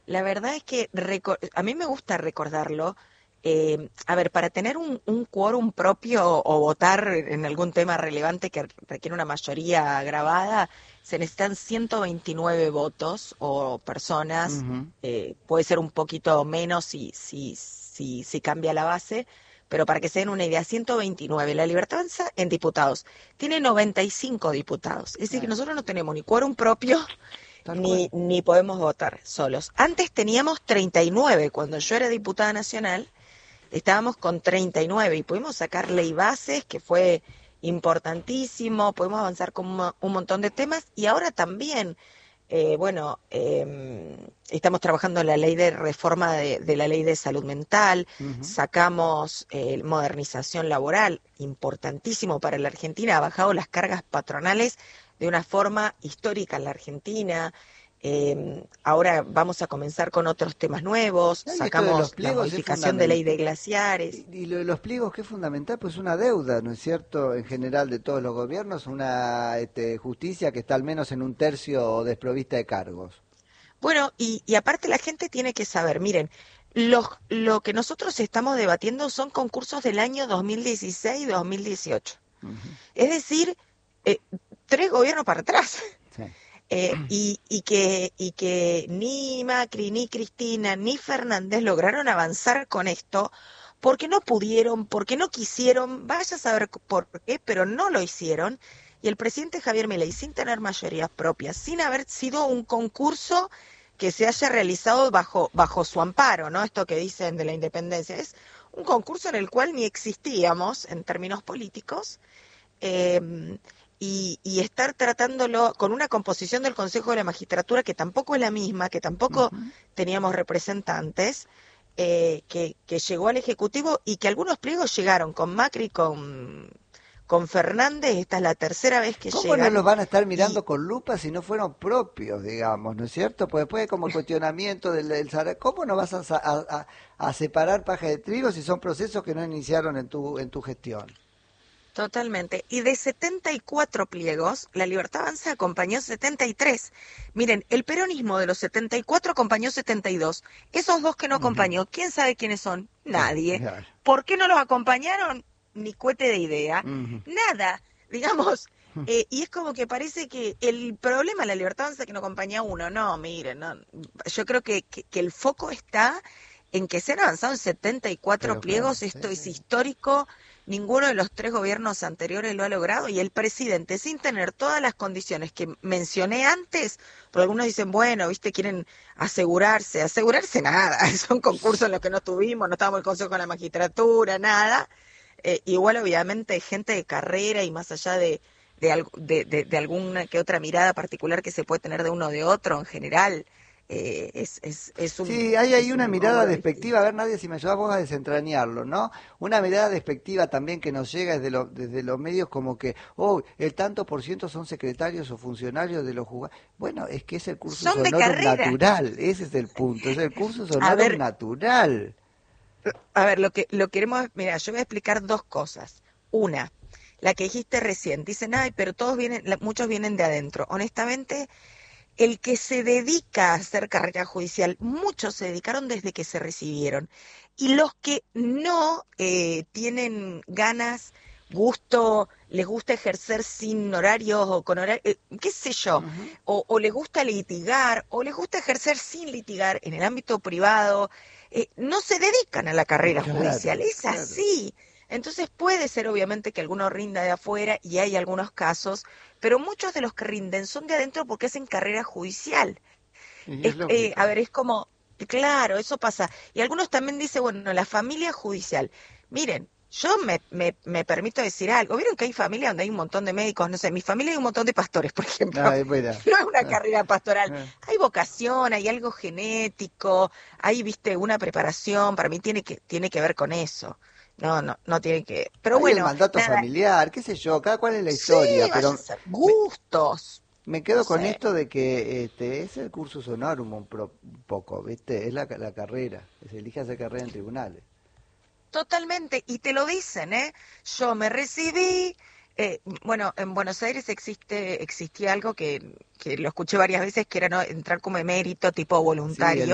La verdad es que a mí me gusta recordarlo. A ver, para tener un quórum propio o votar en algún tema relevante que requiere una mayoría grabada, se necesitan 129 votos o personas. Ujú. Puede ser un poquito menos si cambia la base, pero para que se den una idea, 129. La Libertad Avanza en diputados tiene 95 diputados. Es decir, que Eh, nosotros no tenemos ni quórum propio Tal cual. ni podemos votar solos. Antes teníamos 39, cuando yo era diputada nacional, estábamos con 39 y pudimos sacar ley bases, que fue importantísimo, pudimos avanzar con un montón de temas y ahora también, estamos trabajando en la ley de reforma de la ley de salud mental, Ujú. sacamos modernización laboral, importantísimo para la Argentina, ha bajado las cargas patronales de una forma histórica en la Argentina. Ahora vamos a comenzar con otros temas nuevos, No, y esto de los sacamos la pliegos es modificación de ley de fundamental. glaciares. Y lo de los pliegos que es fundamental, pues una deuda, ¿no es cierto? En general de todos los gobiernos, una justicia que está al menos en un tercio desprovista de cargos. Bueno, y aparte la gente tiene que saber, miren, lo que nosotros estamos debatiendo son concursos del año 2016 y 2018. Ujú. Es decir, eh, tres gobiernos para atrás. Sí. Y que ni Macri, ni Cristina, ni Fernández lograron avanzar con esto porque no pudieron, porque no quisieron, vaya a saber por qué, pero no lo hicieron. Y el presidente Javier Milei, sin tener mayoría propia, sin haber sido un concurso que se haya realizado bajo su amparo, ¿no? Esto que dicen de la independencia, es un concurso en el cual ni existíamos en términos políticos, eh, y estar tratándolo con una composición del Consejo de la Magistratura que tampoco es la misma, que tampoco Ujú. teníamos representantes, que llegó al Ejecutivo y que algunos pliegos llegaron con Macri, con Fernández, esta es la tercera vez que ¿Cómo no llegan, los van a estar y mirando con lupa si no fueron propios, digamos, ¿no es cierto? Pues después como el cuestionamiento ¿cómo no vas a separar paja de trigo si son procesos que no iniciaron en tu gestión? totalmente. Y de 74 pliegos, la Libertad Avanza acompañó 73. Miren, el peronismo de los 74 acompañó 72. Esos dos que no Ujú. acompañó, ¿quién sabe quiénes son? Sí, Nadie. claro. ¿Por qué no los acompañaron? Ni cohete de idea. Ujú. Nada, digamos. Y es como que parece que el problema de la Libertad Avanza es que no acompaña a uno. No, miren, no. Yo creo que el foco está en que se han avanzado en 74 Pero claro, pliegos. sí, Esto sí. es histórico. Ninguno de los tres gobiernos anteriores lo ha logrado y el presidente, sin tener todas las condiciones que mencioné antes, porque algunos dicen, bueno, viste, quieren asegurarse nada, son concursos en los que no tuvimos, no estábamos en el Consejo de la Magistratura, nada. Igual, obviamente, gente de carrera y más allá de alguna que otra mirada particular que se puede tener de uno o de otro, en general, Sí, hay ahí es una un mirada rubro despectiva, a distinto. ver Nadia, si me ayudas vos a desentrañarlo, ¿no? Una mirada despectiva también que nos llega desde los medios como que, oh, el tanto por ciento son secretarios o funcionarios de los jugadores. Bueno, es que es el cursus Son de honorum carrera. natural, ese es el punto, es el cursus A honorum ver, natural. lo queremos, mira, yo voy a explicar dos cosas. Una, la que dijiste recién, dicen, ay, pero todos vienen, muchos vienen de adentro. Honestamente, el que se dedica a hacer carrera judicial, muchos se dedicaron desde que se recibieron. Y los que no tienen ganas, gusto, les gusta ejercer sin horarios o con horarios, qué sé yo, Ujú. o les gusta litigar, o les gusta ejercer sin litigar en el ámbito privado, no se dedican a la carrera Claro, judicial, es claro. así. Entonces puede ser obviamente que alguno rinda de afuera y hay algunos casos, pero muchos de los que rinden son de adentro porque hacen carrera judicial. Y es A lógico. ver, es como, claro, eso pasa. Y algunos también dicen, bueno, la familia judicial. Miren, yo me permito decir algo. ¿Vieron que hay familias donde hay un montón de médicos? No sé, en mi familia hay un montón de pastores, por ejemplo. Ay, mira. No es una carrera pastoral. Ah. Hay vocación, hay algo genético, hay, viste, una preparación. Para mí tiene que ver con eso. No tiene que. Pero Hay el bueno, mandato nada. familiar, qué sé yo, cada cual es la Sí, historia, vaya a pero ser me, gustos. me No quedo con sé. esto de que es el cursus honorum un poco, ¿viste? Es la carrera, se elige hacer carrera en tribunales. Totalmente, y te lo dicen, ¿eh? Yo me recibí, bueno, en Buenos Aires existía algo que lo escuché varias veces, que era, ¿no?, entrar como emérito, tipo Sí, voluntario.